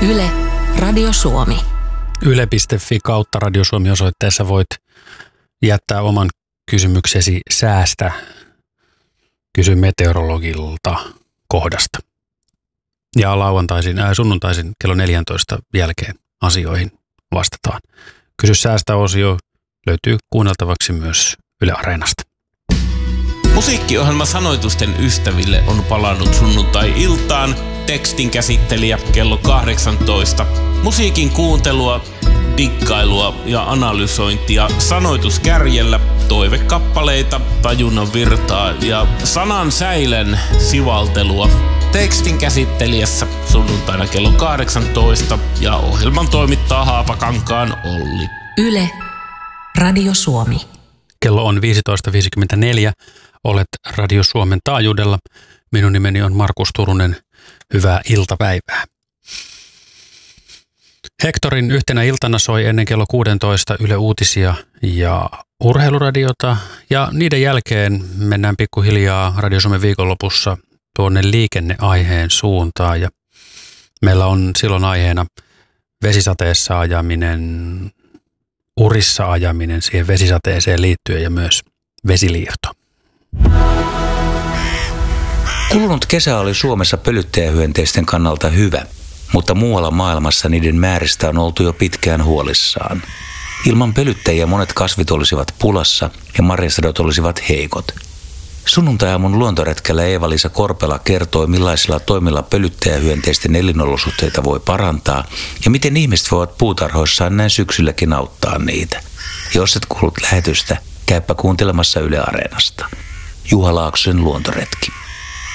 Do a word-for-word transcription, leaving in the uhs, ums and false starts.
Yle, Radio Suomi. Yle piste fi kautta Radio Suomi -osoitteessa voit jättää oman kysymyksesi säästä. Kysy meteorologilta kohdasta. Ja lauantaisin, äh, sunnuntaisin kello neljäntoista jälkeen asioihin vastataan. Kysy säästä -osio löytyy kuunneltavaksi myös Yle Areenasta. Musiikkiohjelma Sanoitusten ystäville on palannut sunnuntai-iltaan. Tekstin käsittelijä kello kahdeksantoista. Musiikin kuuntelua, diggailua ja analysointia sanoituskärjellä, toivekappaleita, tajunnan virtaa ja sanan säilen sivaltelua. Tekstin käsittelijässä sunnuntaina kello kahdeksantoista ja ohjelman toimittaa Haapakankaan Olli. Yle, Radio Suomi. Kello on viisitoista viisikymmentäneljä. Olet Radio Suomen taajuudella. Minun nimeni on Markus Turunen. Hyvää iltapäivää. Hektorin yhtenä iltana soi ennen kello kuusitoista Yle Uutisia ja Urheiluradiota. Ja niiden jälkeen mennään pikkuhiljaa Radio Suomen viikonlopussa tuonne liikenneaiheen suuntaan. Ja meillä on silloin aiheena vesisateessa ajaminen, urissa ajaminen siihen vesisateeseen liittyen ja myös vesiliirto. Kulunut kesä oli Suomessa pölyttäjähyönteisten kannalta hyvä, mutta muualla maailmassa niiden määristä on oltu jo pitkään huolissaan. Ilman pölyttäjiä monet kasvit olisivat pulassa ja marjasadot olisivat heikot. Sunnuntai-aamun luontoretkellä Eeva-Liisa Korpela kertoi, millaisilla toimilla pölyttäjähyönteisten elinolosuhteita voi parantaa ja miten ihmiset voivat puutarhoissaan näin syksylläkin auttaa niitä. Jos et kuullut lähetystä, käypä kuuntelemassa Yle Areenasta. Juha Laaksosen luontoretki.